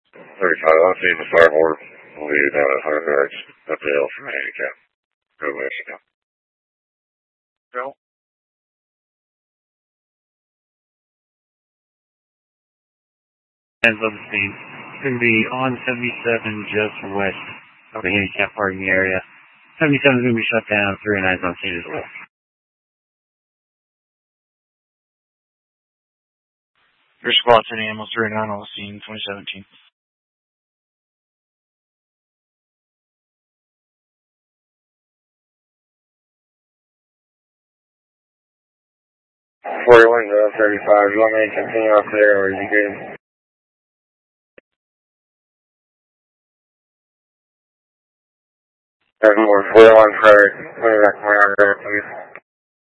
35, I'll see the starboard. We'll be about 100 yards up the hill from handicap. Go west now. Go. As of the scene, it's going to be on 77 just west of the handicap parking area. 77 is going to be shut down. 309 is on scene as well. Your squad 10 AM 39 on the scene, 2017. Forty-one 35. You want me to continue off there, or are you good? 41 for put it back around there, please.